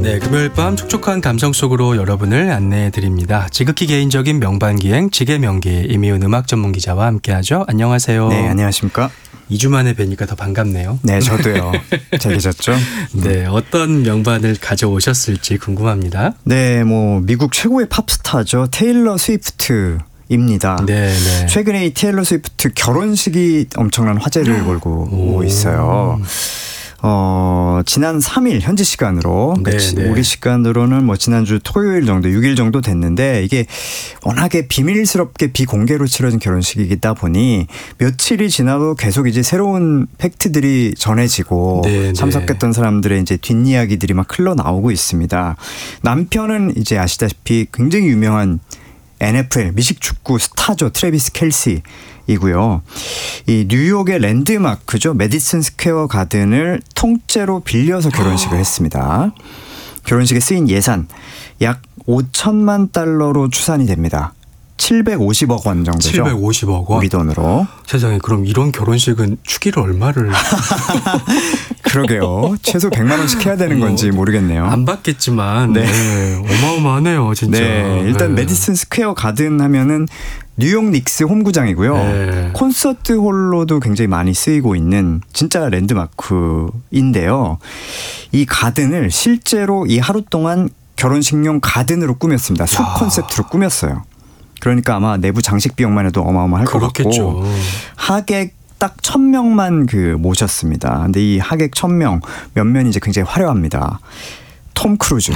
네, 금요일 밤 촉촉한 감성 속으로 여러분을 안내해 드립니다. 지극히 개인적인 명반기행 지개명기 이미훈 음악 전문 기자와 함께하죠. 안녕하세요. 네, 안녕하십니까. 2주 만에 뵈니까 더 반갑네요. 네, 저도요. 잘 계셨죠? 네, 어떤 명반을 가져오셨을지 궁금합니다. 네, 미국 최고의 팝스타죠. 테일러 스위프트입니다. 네. 최근에 이 테일러 스위프트 결혼식이 엄청난 화제를 몰고 있어요. 지난 3일 현지 시간으로 그러니까 우리 시간으로는 지난주 토요일 정도 6일 정도 됐는데 이게 워낙에 비밀스럽게 비공개로 치러진 결혼식이다 보니 며칠이 지나도 계속 이제 새로운 팩트들이 전해지고 참석했던 사람들의 이제 뒷이야기들이 막 흘러나오고 있습니다. 남편은 이제 아시다시피 굉장히 유명한 NFL 미식축구 스타죠. 트래비스 켈시이고요. 이 뉴욕의 랜드마크죠. 매디슨 스퀘어 가든을 통째로 빌려서 결혼식을 했습니다. 결혼식에 쓰인 예산 약 5천만 달러로 추산이 됩니다. 750억 원 정도죠. 750억 원? 우리 돈으로. 세상에, 그럼 이런 결혼식은 축의를 얼마를. 그러게요. 최소 100만 원씩 해야 되는 건지 모르겠네요. 안 받겠지만 어마어마하네요 진짜. 네, 일단 매디슨 스퀘어 가든 하면은 뉴욕 닉스 홈구장이고요. 콘서트 홀로도 굉장히 많이 쓰이고 있는 진짜 랜드마크인데요. 이 가든을 실제로 이 하루 동안 결혼식용 가든으로 꾸몄습니다. 숲 컨셉트로 꾸몄어요. 그러니까 아마 내부 장식 비용만 해도 어마어마할 것 같고 하객 딱 1,000명만 모셨습니다. 근데 이 하객 1,000명 몇몇이 이제 굉장히 화려합니다. 톰 크루즈,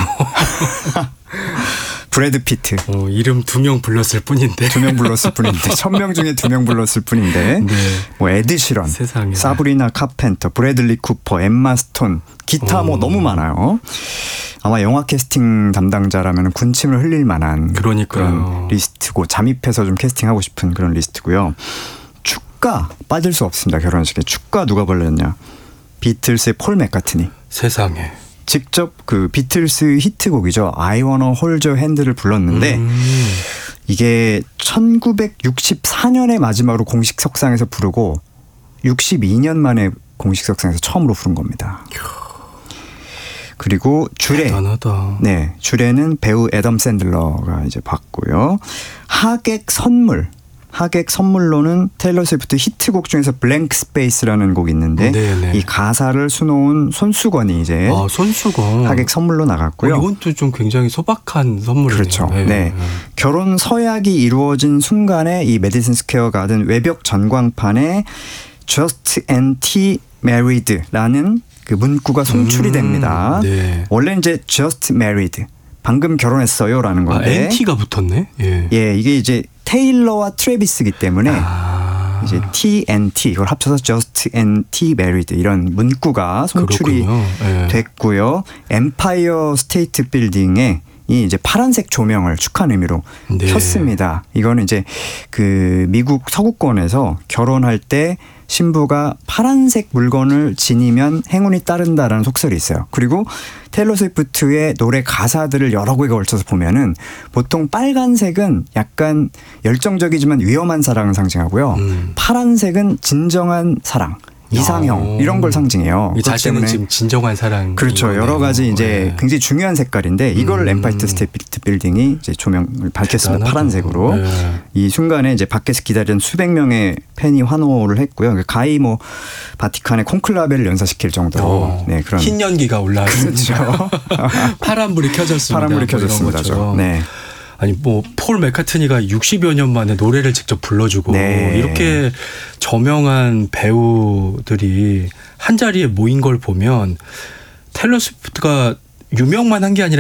브래드 피트. 이름 2명 불렀을 뿐인데. 2명 불렀을 뿐인데 1,000명 중에 2명 불렀을 뿐인데. 에드 시런, 세상에. 사브리나 카펜터, 브래들리 쿠퍼, 엠마 스톤, 기타 너무 많아요. 아마 영화 캐스팅 담당자라면 군침을 흘릴 만한 그런 리스트고 잠입해서 좀 캐스팅하고 싶은 그런 리스트고요. 축가 빠질 수 없습니다. 결혼식에. 축가 누가 불렀냐? 비틀스의 폴 맥카트니. 세상에. 직접 비틀스 히트곡이죠. I Wanna Hold Your Hand를 불렀는데 이게 1964년에 마지막으로 공식 석상에서 부르고 62년 만에 공식 석상에서 처음으로 부른 겁니다. 그리고 주례. 대단하다. 네, 주례는 배우 애덤 샌들러가 이제 받고요. 하객 선물로는 테일러 스위프트 히트곡 중에서 블랭크 스페이스라는 곡이 있는데 이 가사를 수놓은 손수건이 이제 손수건. 하객 선물로 나갔고요. 이건 또 좀 굉장히 소박한 선물이네요. 그렇죠. 네. 결혼 서약이 이루어진 순간에 이 매디슨 스퀘어 가든 외벽 전광판에 Just and T Married라는 그 문구가 송출이 됩니다. 원래 이제 Just Married, 방금 결혼했어요라는 건데. NT가 붙었네. 예, 이게 이제 테일러와 트래비스이기 때문에 이제 TNT 이걸 합쳐서 Just and T Married 이런 문구가 송출이 됐고요. 엠파이어 스테이트 빌딩에 이 이제 파란색 조명을 축하하는 의미로 켰습니다. 이거는 이제 미국 서구권에서 결혼할 때 신부가 파란색 물건을 지니면 행운이 따른다라는 속설이 있어요. 그리고 테일러 스위프트의 노래 가사들을 여러 곡에 걸쳐서 보면은 보통 빨간색은 약간 열정적이지만 위험한 사랑을 상징하고요. 파란색은 진정한 사랑, 이상형 이런 걸 상징해요. 이 자체는 지금 진정한 사랑. 그렇죠. 여러 가지 이제 굉장히 중요한 색깔인데 이걸 엠파이어 스테이트 빌딩이 이제 조명을 밝혔습니다. 파란색으로. 이 순간에 이제 밖에서 기다리는 수백 명의 팬이 환호를 했고요. 가히 바티칸의 콘클라베를 연사시킬 정도로 그런 흰 연기가 올라왔습니다. 그렇죠. 파란불이 켜졌습니다. 파란불이 켜졌습니다. 네. 아니 폴 맥카트니가 60여 년 만에 노래를 직접 불러주고 이렇게 저명한 배우들이 한 자리에 모인 걸 보면 테일러 스위프트가 유명만 한 게 아니라